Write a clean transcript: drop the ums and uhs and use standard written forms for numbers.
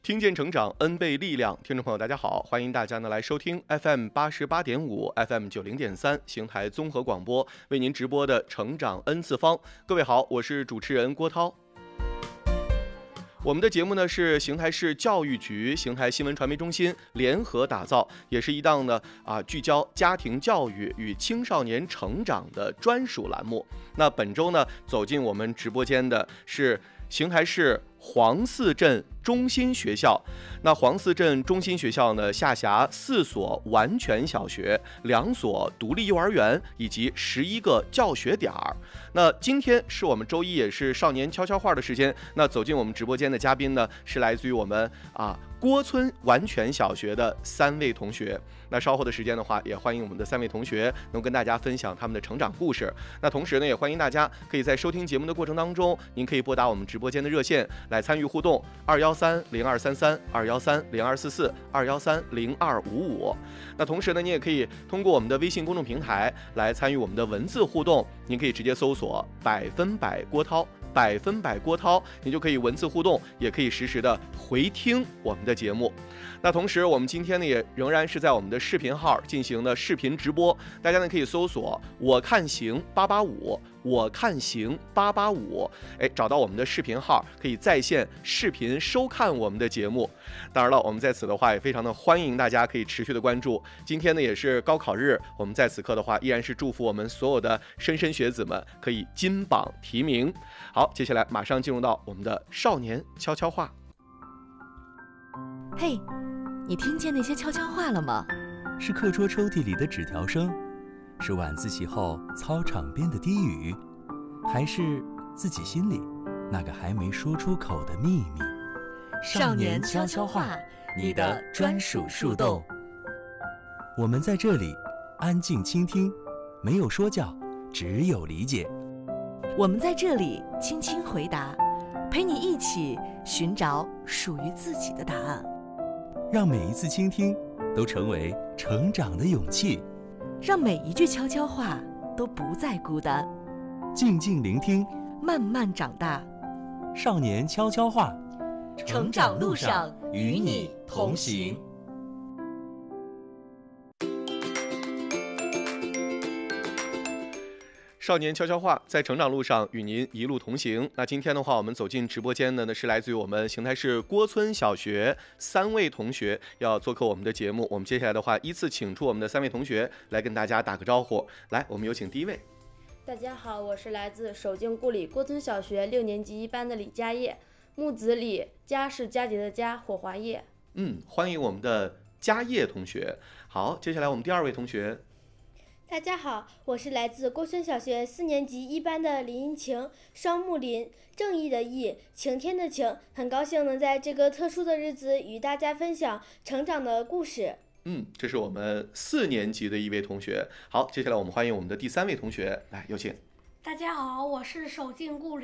听见成长，N 倍力量。听众朋友，大家好，欢迎大家呢来收听 FM 88.5、FM 90.3邢台综合广播为您直播的成长 N 次方。各位好，我是主持人郭涛。我们的节目呢是邢台市教育局、邢台新闻传媒中心联合打造，也是一档呢聚焦家庭教育与青少年成长的专属栏目。那本周呢走进我们直播间的是邢台市黄寺镇中心学校。那黄寺镇中心学校呢下辖4所完全小学、2所独立幼儿园以及11个教学点儿。那今天是我们周一，也是少年悄悄话的时间。那走进我们直播间的嘉宾呢是来自于我们郭村完全小学的3位同学。那稍后的时间的话，也欢迎我们的3位同学能跟大家分享他们的成长故事。那同时呢，也欢迎大家可以在收听节目的过程当中，您可以拨打我们直播间的热线来参与互动，213-0233、213-0244、213-0255。那同时呢，你也可以通过我们的微信公众平台来参与我们的文字互动，您可以直接搜索100%郭涛。100%郭涛，你就可以文字互动，也可以实时的回听我们的节目。那同时，我们今天呢也仍然是在我们的视频号进行的视频直播，大家呢可以搜索“我看行885”。我看行885，找到我们的视频号，可以在线视频收看我们的节目。当然了，我们在此的话也非常的欢迎大家可以持续的关注。今天呢也是高考日，我们在此刻的话依然是祝福我们所有的莘莘学子们可以金榜题名。好，接下来马上进入到我们的少年悄悄话。 嘿，你听见那些悄悄话了吗？ 是课桌抽屉里的纸条声，是晚自习后操场边的低语，还是自己心里那个还没说出口的秘密？ 少年悄悄话，你的专属树洞。 我们在这里安静倾听，没有说教，只有理解。 我们在这里轻轻回答，陪你一起寻找属于自己的答案。 让每一次倾听都成为成长的勇气， 让每一句悄悄话都不再孤单。 静静聆听， 慢慢长大。 少年悄悄话， 成长路上与你同行。 少年悄悄话，在成长路上与您一路同行。那今天的话，我们走进直播间呢，是来自于我们邢台市郭村小学3位同学要做客我们的节目。我们接下来的话，依次请出我们的3位同学来跟大家打个招呼。来，我们有请第一位。 大家好，我是来自守静故里郭村小学6年级1班的李佳叶，木子李，佳是佳节的佳，火华叶。 欢迎我们的佳叶同学。好，接下来我们第2位同学。 大家好，我是来自郭村小学4年级1班的林荫晴，双木林，正义的义，晴天的晴，很高兴能在这个特殊的日子与大家分享成长的故事。 这是我们4年级的一位同学。好，接下来我们欢迎我们的第3位同学，来有请。 大家好，我是守静故里